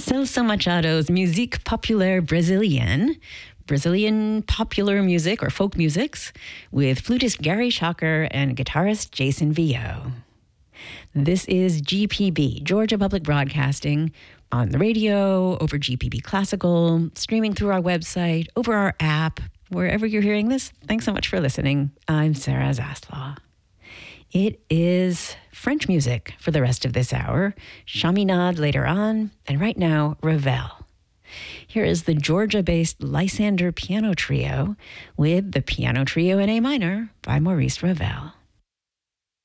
Celso Machado's Musique Populaire Brésilienne, Brazilian popular music or folk musics, with flutist Gary Shocker and guitarist Jason Vio. This is GPB, Georgia Public Broadcasting, on the radio, over GPB Classical, streaming through our website, over our app, wherever you're hearing this. Thanks so much for listening. I'm Sarah Zaslaw. It is French music for the rest of this hour, Chaminade later on, and right now, Ravel. Here is the Georgia-based Lysander Piano Trio with the Piano Trio in A minor by Maurice Ravel.